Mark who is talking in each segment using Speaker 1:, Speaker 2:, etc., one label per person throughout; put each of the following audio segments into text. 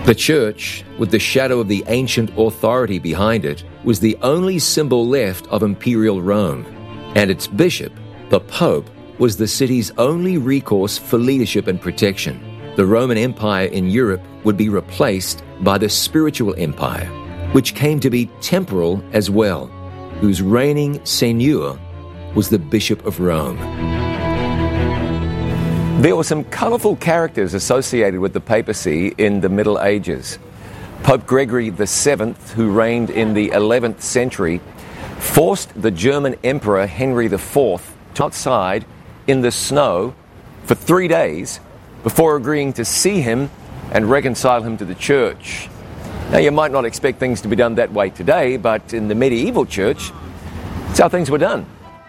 Speaker 1: The church, with the shadow of the ancient authority behind it, was the only symbol left of imperial Rome, and its bishop, the Pope, was the city's only recourse for leadership and protection. The Roman Empire in Europe would be replaced by the spiritual empire, which came to be temporal as well, whose reigning seigneur was the Bishop of Rome. There were some colourful characters associated with the papacy in the Middle Ages. Pope Gregory VII, who reigned in the 11th century, forced the German Emperor Henry IV outside in the snow for 3 days before agreeing to see him and reconcile him to the church. Now, you might not expect things to be done that way today, but in the medieval church, that's how things were done.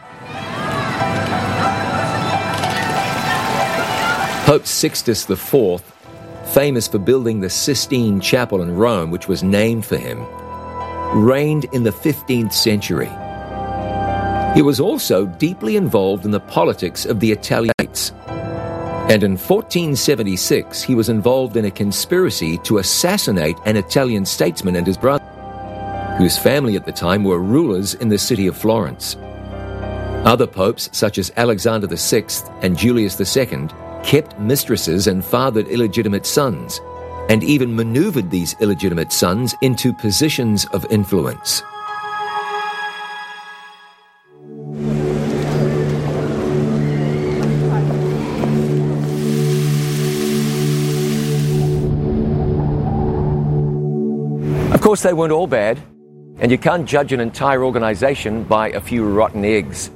Speaker 1: Pope Sixtus IV, famous for building the Sistine Chapel in Rome, which was named for him, reigned in the 15th century. He was also deeply involved in the politics of the Italian states. And in 1476, he was involved in a conspiracy to assassinate an Italian statesman and his brother, whose family at the time were rulers in the city of Florence. Other popes, such as Alexander VI and Julius II, kept mistresses and fathered illegitimate sons, and even maneuvered these illegitimate sons into positions of influence. Of course, they weren't all bad, and you can't judge an entire organization by a few rotten eggs.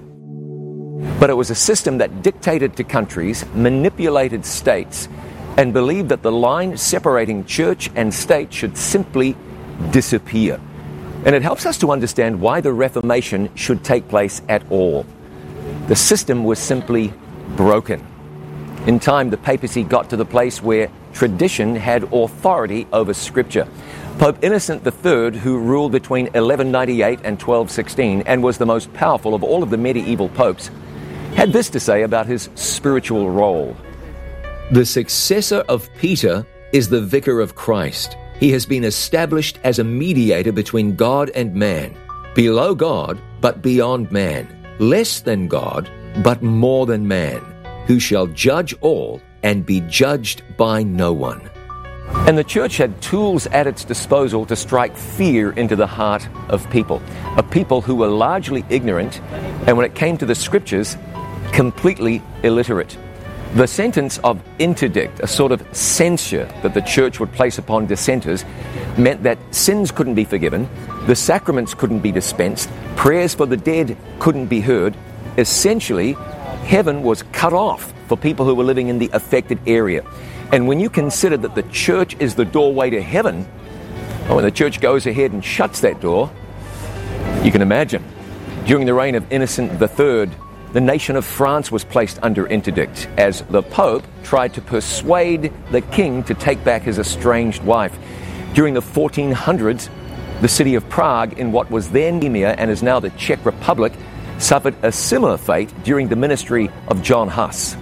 Speaker 1: But it was a system that dictated to countries, manipulated states, and believed that the line separating church and state should simply disappear. And it helps us to understand why the Reformation should take place at all. The system was simply broken. In time, the papacy got to the place where tradition had authority over Scripture. Pope Innocent III, who ruled between 1198 and 1216 and was the most powerful of all of the medieval popes, had this to say about his spiritual role. The successor of Peter is the vicar of Christ. He has been established as a mediator between God and man, below God but beyond man, less than God but more than man, who shall judge all and be judged by no one. And the church had tools at its disposal to strike fear into the heart of people, a people who were largely ignorant, and when it came to the scriptures, completely illiterate. The sentence of interdict, a sort of censure that the church would place upon dissenters, meant that sins couldn't be forgiven, the sacraments couldn't be dispensed, prayers for the dead couldn't be heard. Essentially, heaven was cut off for people who were living in the affected area. And when you consider that the church is the doorway to heaven, well, when the church goes ahead and shuts that door, you can imagine. During the reign of Innocent III, the nation of France was placed under interdict as the Pope tried to persuade the king to take back his estranged wife. During the 1400s, the city of Prague, in what was then Bohemia and is now the Czech Republic, suffered a similar fate during the ministry of John Huss.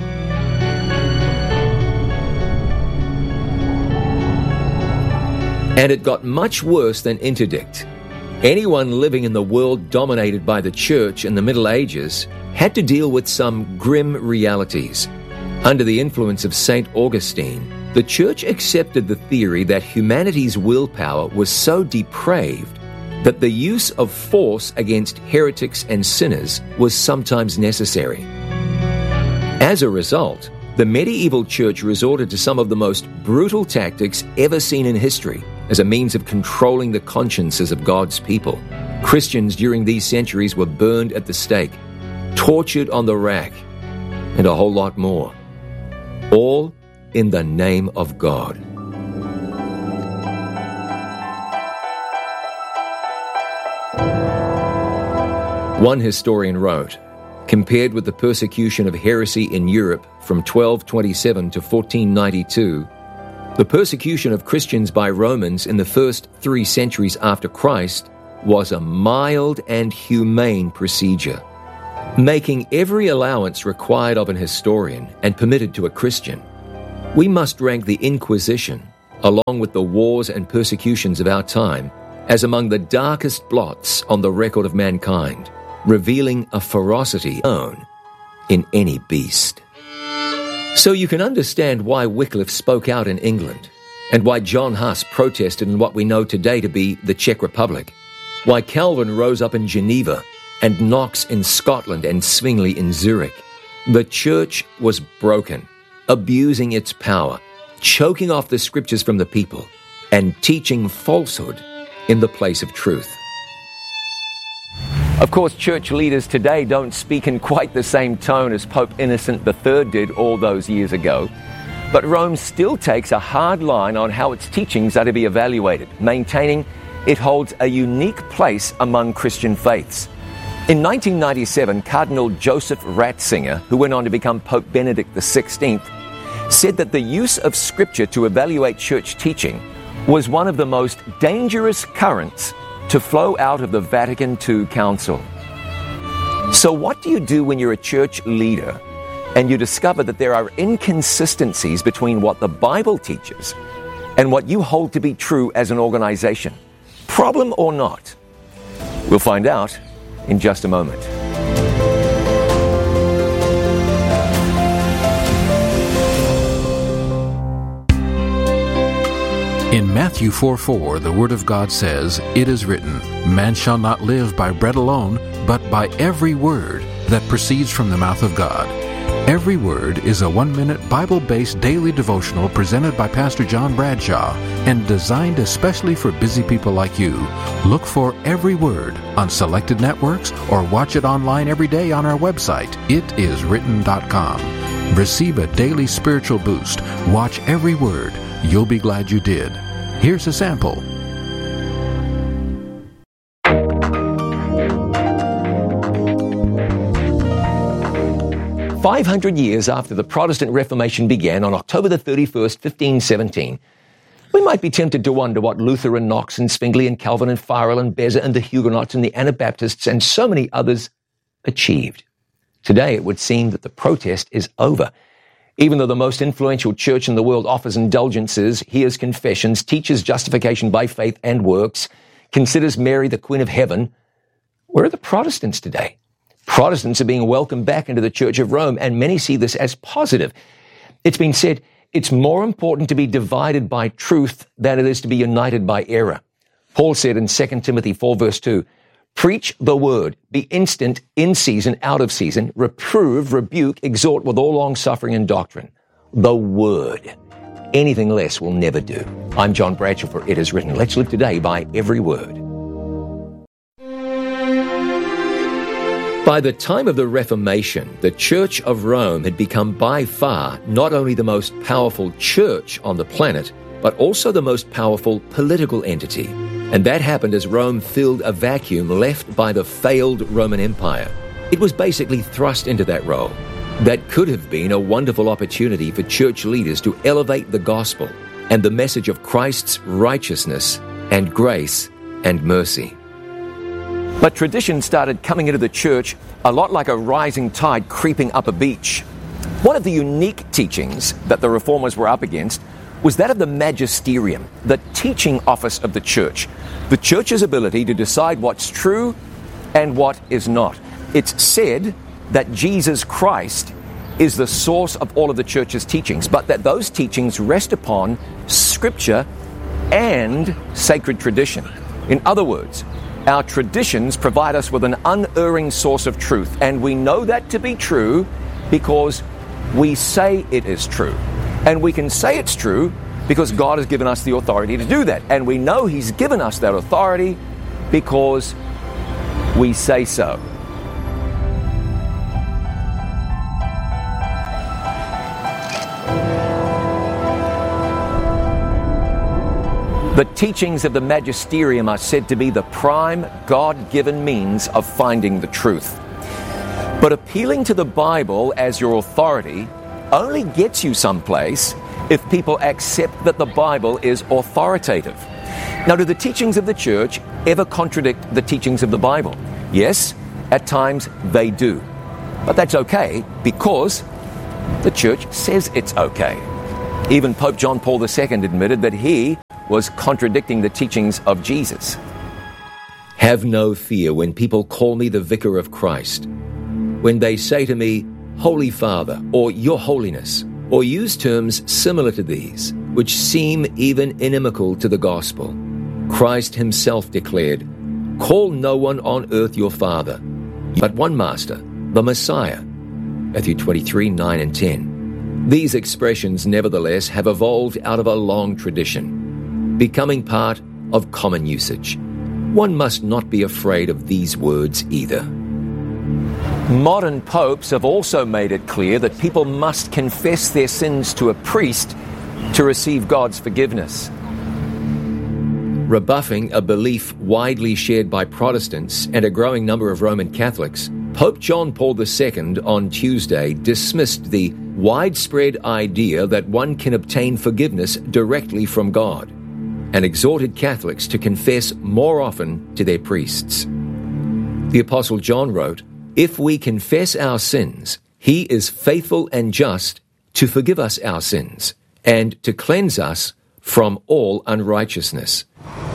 Speaker 1: And it got much worse than interdict. Anyone living in the world dominated by the church in the Middle Ages had to deal with some grim realities. Under the influence of St. Augustine, the church accepted the theory that humanity's willpower was so depraved that the use of force against heretics and sinners was sometimes necessary. As a result, the medieval church resorted to some of the most brutal tactics ever seen in history as a means of controlling the consciences of God's people. Christians during these centuries were burned at the stake, tortured on the rack, and a whole lot more. All in the name of God. One historian wrote, compared with the persecution of heresy in Europe from 1227 to 1492, the persecution of Christians by Romans in the first 3 centuries after Christ was a mild and humane procedure. Making every allowance required of an historian and permitted to a Christian, we must rank the Inquisition along with the wars and persecutions of our time, as among the darkest blots on the record of mankind, revealing a ferocity known in any beast. So you can understand why Wycliffe spoke out in England, and why John Huss protested in what we know today to be the Czech Republic, why Calvin rose up in Geneva and Knox in Scotland and Zwingli in Zurich. The church was broken, abusing its power, choking off the scriptures from the people, and teaching falsehood in the place of truth. Of course, church leaders today don't speak in quite the same tone as Pope Innocent III did all those years ago, but Rome still takes a hard line on how its teachings are to be evaluated, maintaining it holds a unique place among Christian faiths. In 1997, Cardinal Joseph Ratzinger, who went on to become Pope Benedict XVI, said that the use of Scripture to evaluate church teaching was one of the most dangerous currents to flow out of the Vatican II Council. So what do you do when you're a church leader and you discover that there are inconsistencies between what the Bible teaches and what you hold to be true as an organization? Problem or not? We'll find out in just a moment.
Speaker 2: In Matthew 4:4, the Word of God says, "It is written, man shall not live by bread alone, but by every word that proceeds from the mouth of God." Every Word is a 1-minute Bible-based daily devotional presented by Pastor John Bradshaw and designed especially for busy people like you. Look for Every Word on selected networks or watch it online every day on our website, itiswritten.com. Receive a daily spiritual boost. Watch Every Word. You'll be glad you did. Here's a sample.
Speaker 1: "500 years after the Protestant Reformation began on October the 31st, 1517, we might be tempted to wonder what Luther and Knox and Zwingli and Calvin and Farel and Beza and the Huguenots and the Anabaptists and so many others achieved. Today it would seem that the protest is over. Even though the most influential church in the world offers indulgences, hears confessions, teaches justification by faith and works, considers Mary the Queen of Heaven, where are the Protestants today? Protestants are being welcomed back into the Church of Rome, and many see this as positive. It's been said it's more important to be divided by truth than it is to be united by error. Paul said in 2 Timothy 4 verse 2, "Preach the word, be instant, in season, out of season, reprove, rebuke, exhort with all long-suffering and doctrine." The word. Anything less will never do. I'm John Bradshaw for It Is Written. Let's live today by every word. By the time of the Reformation, the Church of Rome had become by far not only the most powerful church on the planet, but also the most powerful political entity. And that happened as Rome filled a vacuum left by the failed Roman Empire. It was basically thrust into that role. That could have been a wonderful opportunity for church leaders to elevate the gospel and the message of Christ's righteousness and grace and mercy. But tradition started coming into the church a lot like a rising tide creeping up a beach. One of the unique teachings that the reformers were up against was that of the magisterium, the teaching office of the church's ability to decide what's true and what is not. It's said that Jesus Christ is the source of all of the church's teachings, but that those teachings rest upon Scripture and sacred tradition. In other words, our traditions provide us with an unerring source of truth, and we know that to be true because we say it is true. And we can say it's true because God has given us the authority to do that. And we know He's given us that authority because we say so. The teachings of the magisterium are said to be the prime God-given means of finding the truth. But appealing to the Bible as your authority only gets you someplace if people accept that the Bible is authoritative. Now, do the teachings of the church ever contradict the teachings of the Bible? Yes, at times they do. But that's okay because the church says it's okay. Even Pope John Paul II admitted that he was contradicting the teachings of Jesus. Have no fear when people call me the Vicar of Christ. When they say to me, Holy Father, or Your Holiness, or use terms similar to these, which seem even inimical to the gospel. Christ himself declared, Call no one on earth your Father, but one Master, the Messiah. Matthew 23, 9 and 10. These expressions, nevertheless, have evolved out of a long tradition, becoming part of common usage. One must not be afraid of these words either. Modern popes have also made it clear that people must confess their sins to a priest to receive God's forgiveness. Rebuffing a belief widely shared by Protestants and a growing number of Roman Catholics, Pope John Paul II on Tuesday dismissed the widespread idea that one can obtain forgiveness directly from God and exhorted Catholics to confess more often to their priests. The Apostle John wrote, If we confess our sins, he is faithful and just to forgive us our sins and to cleanse us from all unrighteousness.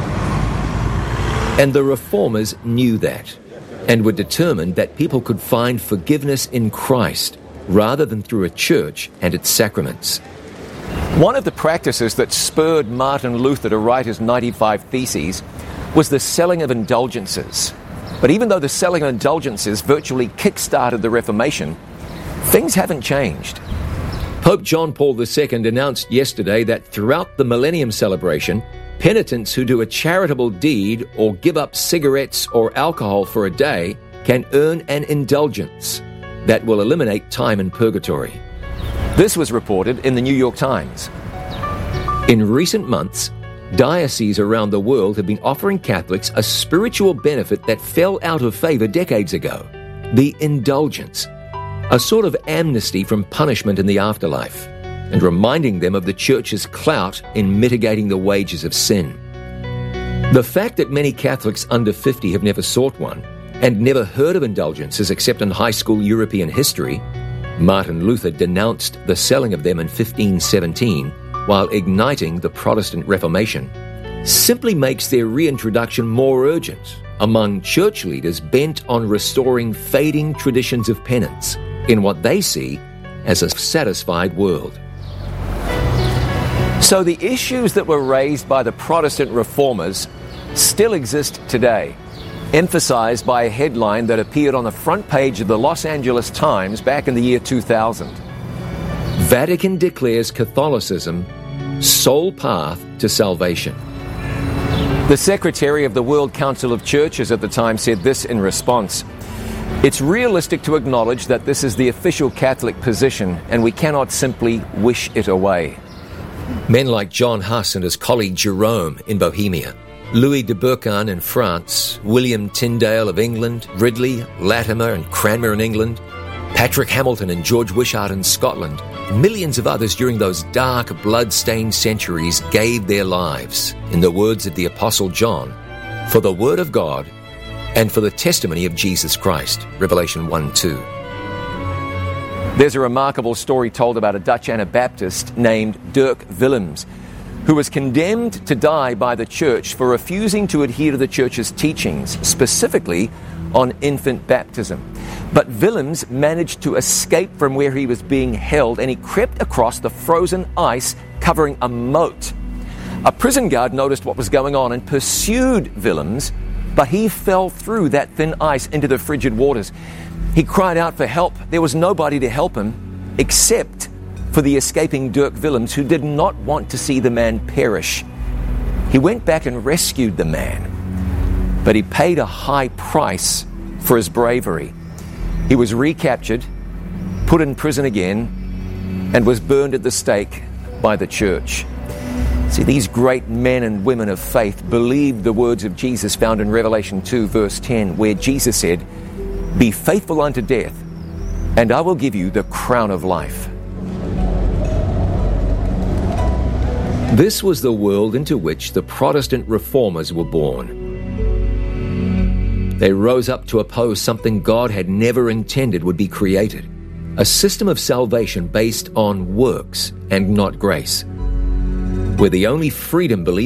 Speaker 1: And the Reformers knew that and were determined that people could find forgiveness in Christ rather than through a church and its sacraments. One of the practices that spurred Martin Luther to write his 95 Theses was the selling of indulgences. But even though the selling of indulgences virtually kick-started the Reformation, things haven't changed. Pope John Paul II announced yesterday that throughout the Millennium celebration, penitents who do a charitable deed or give up cigarettes or alcohol for a day can earn an indulgence that will eliminate time in purgatory. This was reported in the New York Times. In recent months, dioceses around the world have been offering Catholics a spiritual benefit that fell out of favor decades ago, the indulgence, a sort of amnesty from punishment in the afterlife, and reminding them of the Church's clout in mitigating the wages of sin. The fact that many Catholics under 50 have never sought one and never heard of indulgences except in high school European history, Martin Luther denounced the selling of them in 1517 while igniting the Protestant Reformation, simply makes their reintroduction more urgent among church leaders bent on restoring fading traditions of penance in what they see as a satisfied world. So the issues that were raised by the Protestant reformers still exist today, emphasized by a headline that appeared on the front page of the Los Angeles Times back in the year 2000. Vatican declares Catholicism sole path to salvation. The secretary of the World Council of Churches at the time said this in response: It's realistic to acknowledge that this is the official Catholic position and we cannot simply wish it away. Men like John Huss and his colleague Jerome in Bohemia, Louis de Burcan in France, William Tyndale of England, Ridley, Latimer and Cranmer in England, Patrick Hamilton and George Wishart in Scotland, and millions of others during those dark, blood-stained centuries gave their lives, in the words of the Apostle John, for the Word of God and for the testimony of Jesus Christ. Revelation 1:2. There's a remarkable story told about a Dutch Anabaptist named Dirk Willems, who was condemned to die by the church for refusing to adhere to the church's teachings, specifically on infant baptism. But Willems managed to escape from where he was being held, and he crept across the frozen ice covering a moat. A prison guard noticed what was going on and pursued Willems, but he fell through that thin ice into the frigid waters. He cried out for help. There was nobody to help him except for the escaping Dirk Willems, who did not want to see the man perish. He went back and rescued the man, but he paid a high price for his bravery. He was recaptured, put in prison again, and was burned at the stake by the church. See, these great men and women of faith believed the words of Jesus found in Revelation 2, verse 10, where Jesus said, "Be faithful unto death, and I will give you the crown of life." This was the world into which the Protestant reformers were born. They rose up to oppose something God had never intended would be created, a system of salvation based on works and not grace, where the only freedom believers